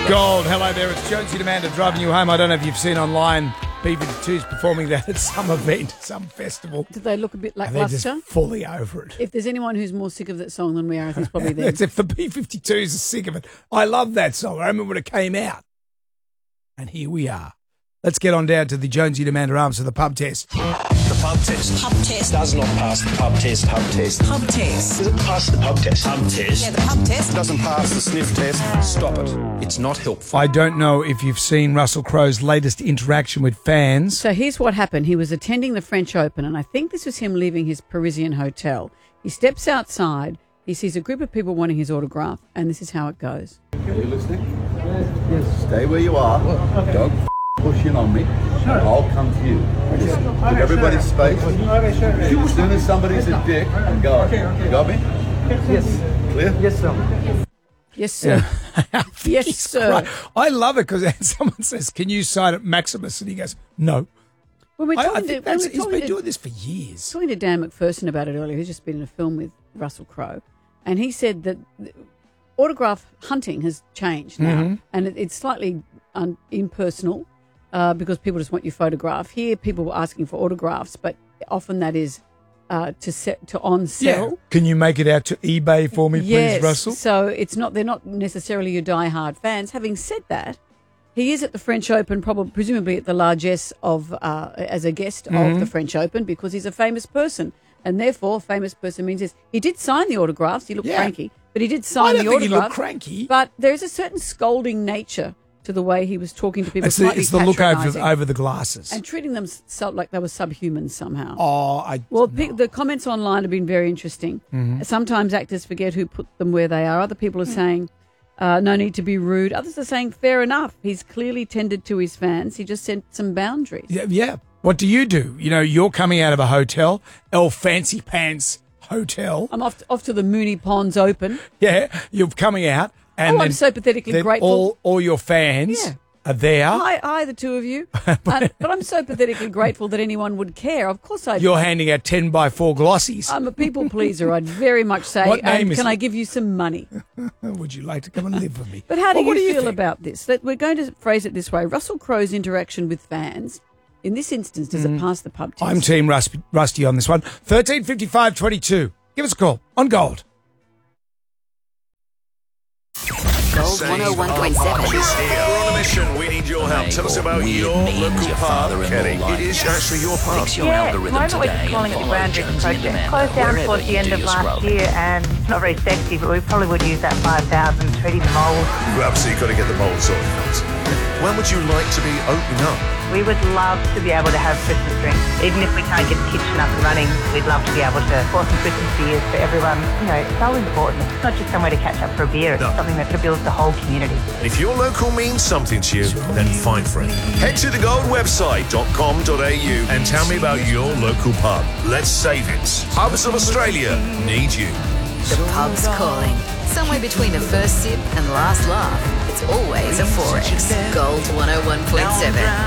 Gold. Hello there, it's Jonesy and Amanda driving you home. I don't know if you've seen online B-52's performing that at some event, some festival. Did they look a bit They're lackluster? just fully over it. If there's anyone who's more sick of that song than we are, it's probably them. That's if the B-52s are sick of it. I love that song. I remember when it came out. And here we are. Let's get on down to the Jonesy and Amanda Arms for the pub test. The pub test. Pub test. Does not pass the pub test. Pub test. Pub test. Does it pass the pub test? Pub test. Yeah, the pub test. Doesn't pass the sniff test. Stop it. It's not helpful. I don't know if you've seen Russell Crowe's latest interaction with fans. So here's what happened. He was attending the French Open, and I think this was him leaving his Parisian hotel. He steps outside, he sees a group of people wanting his autograph, and this is how it goes. Are you listening? Yes. Stay where you are. Don't push in on me. I'll come to you. Just give everybody space. As soon as somebody's a dick, go. You got me? Yes. Clear? Yes, sir. Yes, sir. Yes, sir. Right. I love it because someone says, can you sign at Maximus? And he goes, no. When we're I talking think to, he's been doing this for years. talking to Dan McPherson about it earlier, who's just been in a film with Russell Crowe, and he said that autograph hunting has changed now, and it's slightly impersonal because people just want your photograph. Here, people were asking for autographs, but often that is to on sell. Yeah. Can you make it out to eBay for me, Yes, please, Russell? so it's not. They're not necessarily your die-hard fans. Having said that, he is at the French Open, presumably at the largesse of as a guest of the French Open, because he's a famous person, and therefore, famous person means this. He did sign the autographs. He looked cranky, but he did sign I don't the think autograph. he looked cranky. But there is a certain scolding nature to the way he was talking to people. It's slightly the look patronising, over the glasses. and treating them like they were subhuman somehow. The comments online have been very interesting. Sometimes actors forget who put them where they are. Other people are saying, no need to be rude. Others are saying, fair enough. He's clearly tended to his fans. He just set some boundaries. Yeah. What do? You know, you're coming out of a hotel, El Fancy Pants Hotel. I'm off to the Mooney Ponds Open. Yeah, you're coming out. And I'm so pathetically then grateful. All your fans are there. Hi, the two of you. But I'm so pathetically grateful that anyone would care. Of course I do. You're handing out 10x4 glossies. I'm a people pleaser. I'd very much say, What name is can it? I give you some money? Would you like to come and live with me? But how do What you feel think? about this? That we're going to phrase it this way. Russell Crowe's interaction with fans, in this instance, does it pass the pub test? I'm Team Rusty on this one. 135522. Give us a call on Gold. Gold 101.7. We're on a mission. We need your help. Tell us about your local pub, Kenny. It is actually your pub. Yeah, At the moment we're just calling it the Groundbreaking Project. Closed down towards the end of last year and it's not very sexy, but we probably would use that 5,000 treating the mould. You absolutely got to get the mould sorted. When would you like to be opening up? We would love to be able to have Christmas drinks. Even if we can't get the kitchen up and running, we'd love to be able to pour some Christmas beers for everyone. You know, it's so important. It's not just somewhere to catch up for a beer. It's something that builds the whole community. If your local means something to you, then fight for it. Head to thegoldwebsite.com.au and tell me about your local pub. Let's save it. Pubs of Australia need you. The pub's calling. Somewhere between a first sip and last laugh. It's always a 4X. Gold 101.7.